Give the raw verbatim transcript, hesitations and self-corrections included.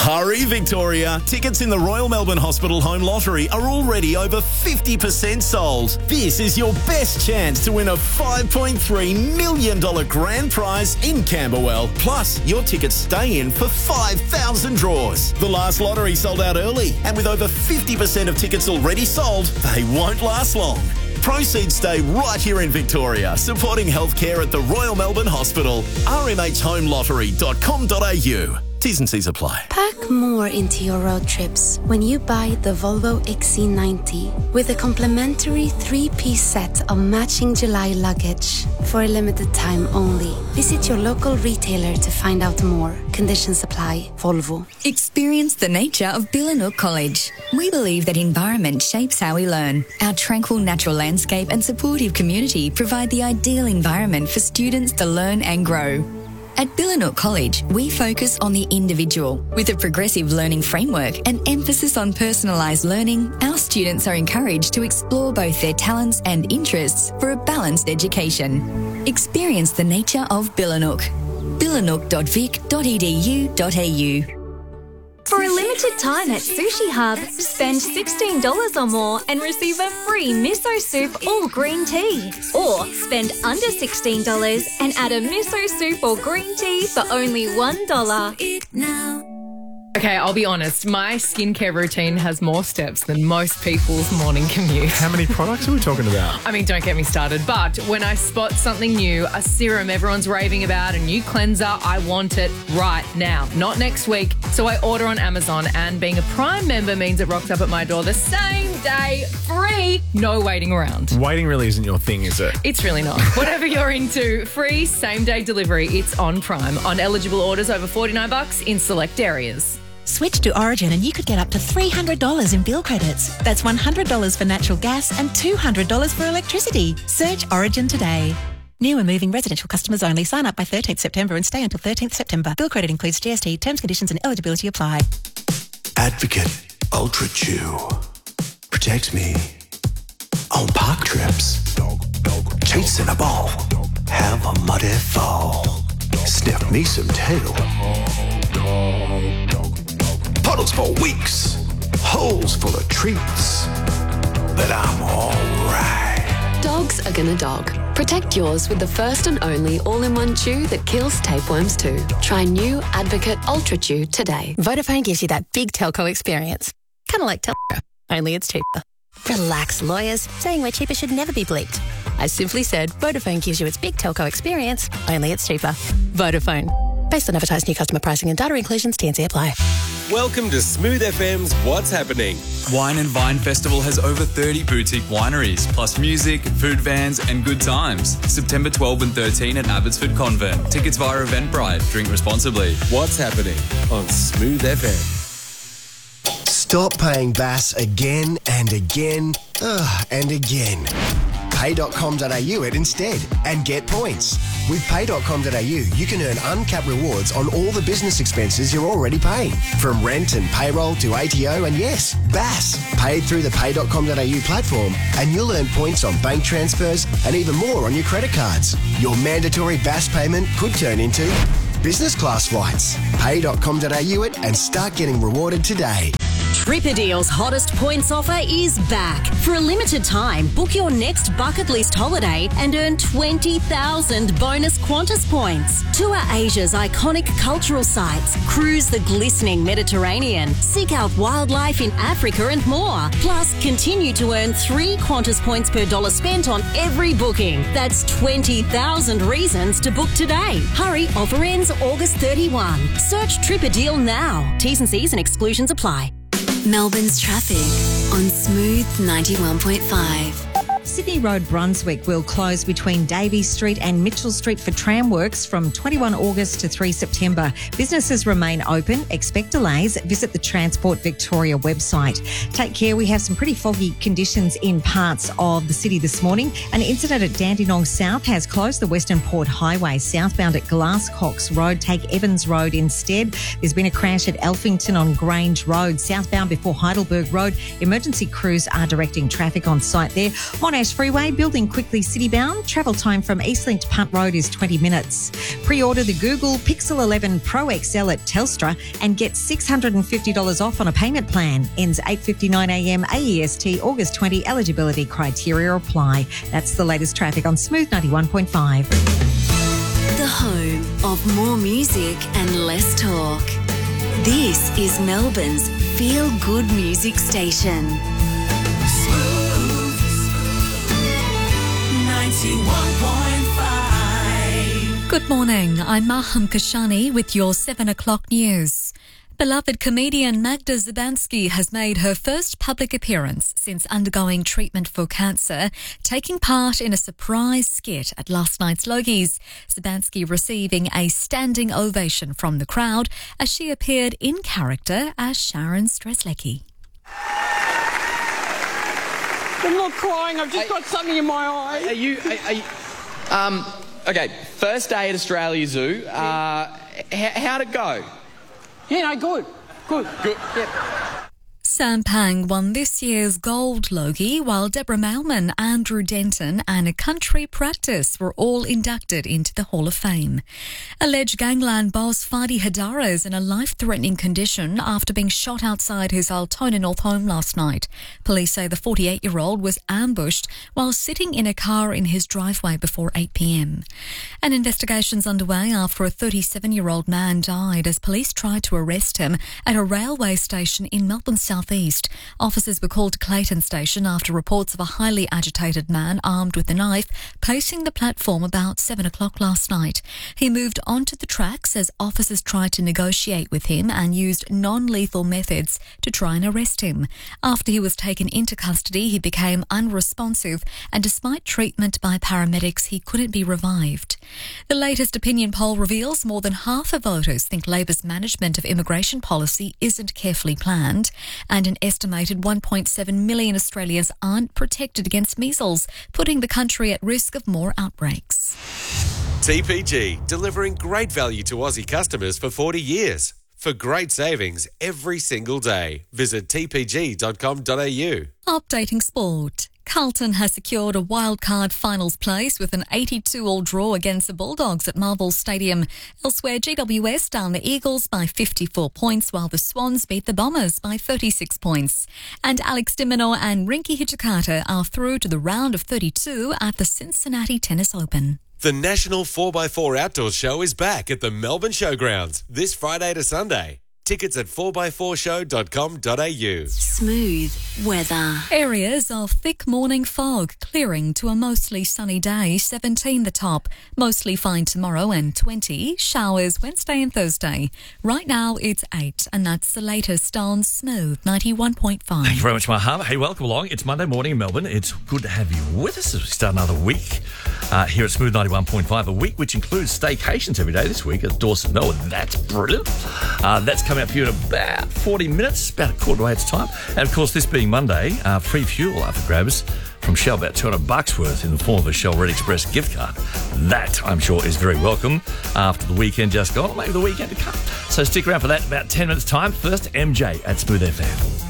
Hurry, Victoria. Tickets in the Royal Melbourne Hospital Home Lottery are already over fifty percent sold. This is your best chance to win a five point three million dollars grand prize in Camberwell. Plus, your tickets stay in for five thousand draws. The last lottery sold out early, and with over fifty percent of tickets already sold, they won't last long. Proceeds stay right here in Victoria, supporting healthcare at the Royal Melbourne Hospital. r m h home lottery dot com dot a u. T's and C's apply. Pack more into your road trips when you buy the Volvo X C ninety with a complimentary three-piece set of matching July luggage for a limited time only. Visit your local retailer to find out more. Conditions apply. Volvo. Experience the nature of Billanook College. We believe that environment shapes how we learn. Our tranquil natural landscape and supportive community provide the ideal environment for students to learn and grow. At Billanook College, we focus on the individual. With a progressive learning framework and emphasis on personalised learning, our students are encouraged to explore both their talents and interests for a balanced education. Experience the nature of Billanook. billanook dot vic dot e d u dot a u. For a limited time at Sushi Hub, spend sixteen dollars or more and receive a free miso soup or green tea. Or spend under sixteen dollars and add a miso soup or green tea for only one dollar. Okay, I'll be honest. My skincare routine has more steps than most people's morning commute. How many products are we talking about? I mean, don't get me started. But when I spot something new, a serum everyone's raving about, a new cleanser, I want it right now, not next week. So I order on Amazon, and being a Prime member means it rocks up at my door the same day, free, no waiting around. Waiting really isn't your thing, is it? It's really not. Whatever you're into, free same-day delivery. It's on Prime. On eligible orders over forty-nine bucks in select areas. Switch to Origin and you could get up to three hundred dollars in bill credits. That's one hundred dollars for natural gas and two hundred dollars for electricity. Search Origin today. New and moving residential customers only. Sign up by thirteenth September and stay until thirteenth September. Bill credit includes G S T. Terms, conditions and eligibility apply. Advocate Ultra Chew protects me on park trips. Cheats in a ball. Have a muddy fall. Sniff me some tail. Puddles for weeks, holes full of treats, but I'm alright. Dogs are gonna dog. Protect yours with the first and only all-in-one chew that kills tapeworms too. Try new Advocate Ultra Chew today. Vodafone gives you that big telco experience. Kind of like telco, only it's cheaper. Relax, lawyers. Saying we're cheaper should never be bleeped. I simply said Vodafone gives you its big telco experience, only it's cheaper. Vodafone. Based on advertised new customer pricing and data inclusions, T and C apply. Welcome to Smooth F M's What's Happening. Wine and Vine Festival has over thirty boutique wineries, plus music, food vans and good times. September twelfth and thirteenth at Abbotsford Convent. Tickets via Eventbrite. Drink responsibly. What's Happening on Smooth F M. Stop paying B A S again and again ugh, and again. pay dot com dot a u it instead and get points. With pay dot com dot a u, you can earn uncapped rewards on all the business expenses you're already paying, from rent and payroll to A T O and yes, B A S, paid through the pay dot com dot a u platform, and you'll earn points on bank transfers and even more on your credit cards. Your mandatory B A S payment could turn into business class flights. pay dot com dot a u it and start getting rewarded today. Tripadeal's hottest points offer is back. For a limited time, book your next bucket list holiday and earn twenty thousand bonus Qantas points. Tour Asia's iconic cultural sites, cruise the glistening Mediterranean, seek out wildlife in Africa and more. Plus, continue to earn three Qantas points per dollar spent on every booking. That's twenty thousand reasons to book today. Hurry, offer ends August thirty-first. Search Tripadeal now. T's and C's and exclusions apply. Melbourne's traffic on Smooth ninety-one point five. Sydney Road, Brunswick will close between Davies Street and Mitchell Street for tram works from twenty-first August to third September. Businesses remain open. Expect delays. Visit the Transport Victoria website. Take care. We have some pretty foggy conditions in parts of the city this morning. An incident at Dandenong South has closed the Western Port Highway southbound at Glasscox Road. Take Evans Road instead. There's been a crash at Elphington on Grange Road, southbound before Heidelberg Road. Emergency crews are directing traffic on site there. On Monash Freeway, building quickly citybound. Travel time from Eastlink to Punt Road is twenty minutes. Pre-order the Google Pixel eleven Pro X L at Telstra and get six hundred fifty dollars off on a payment plan. Ends eight fifty-nine a m A E S T, August twentieth. Eligibility criteria apply. That's the latest traffic on Smooth ninety-one point five. The home of more music and less talk. This is Melbourne's feel-good music station. Smooth ninety-one point five. Good morning, I'm Maham Kashani with your seven o'clock news. Beloved comedian Magda Szubanski has made her first public appearance since undergoing treatment for cancer, taking part in a surprise skit at last night's Logies. Szubanski receiving a standing ovation from the crowd as she appeared in character as Sharon Streslecki. I'm not crying, I've just got something in my eye. Are you... Are, are you um, okay, first day at Australia Zoo. Uh, h- how'd it go? Yeah, no, good. Good. Good. Yep. Sam Pang won this year's Gold Logie, while Deborah Mailman, Andrew Denton and A Country Practice were all inducted into the Hall of Fame. Alleged gangland boss Fadi Hadara is in a life-threatening condition after being shot outside his Altona North home last night. Police say the forty-eight-year-old was ambushed while sitting in a car in his driveway before eight p m. An investigation's underway after a thirty-seven-year-old man died as police tried to arrest him at a railway station in Melbourne South East. Officers were called to Clayton Station after reports of a highly agitated man armed with a knife pacing the platform about seven o'clock last night. He moved onto the tracks as officers tried to negotiate with him and used non-lethal methods to try and arrest him. After he was taken into custody, he became unresponsive, and despite treatment by paramedics, he couldn't be revived. The latest opinion poll reveals more than half of voters think Labor's management of immigration policy isn't carefully planned, and an estimated one point seven million Australians aren't protected against measles, putting the country at risk of more outbreaks. T P G, delivering great value to Aussie customers for forty years. For great savings every single day, visit t p g dot com dot a u. Updating sport. Carlton has secured a wildcard finals place with an eighty-two-all draw against the Bulldogs at Marvel Stadium. Elsewhere, G W S down the Eagles by fifty-four points, while the Swans beat the Bombers by thirty-six points. And Alex de Minaur and Rinky Hijikata are through to the round of thirty-two at the Cincinnati Tennis Open. The National four by four Outdoors Show is back at the Melbourne Showgrounds this Friday to Sunday. Tickets at four by four show dot com dot a u. Smooth weather. Areas of thick morning fog clearing to a mostly sunny day, seventeen the top. Mostly fine tomorrow and twenty. Showers Wednesday and Thursday. Right now it's eight, and that's the latest on Smooth ninety-one point five. Thank you very much, Maham. Hey, welcome along. It's Monday morning in Melbourne. It's good to have you with us as we start another week uh, here at Smooth ninety-one point five. A week which includes staycations every day this week at Dawson, Melbourne. That's brilliant. Uh, that's coming up for you in about forty minutes, about a quarter away its time. And of course, this being Monday, uh, free fuel up for grabs from Shell, about two hundred bucks worth in the form of a Shell Red Express gift card. That, I'm sure, is very welcome after the weekend just gone, or maybe the weekend to come. So stick around for that in about ten minutes time. First, M J at Smooth F M.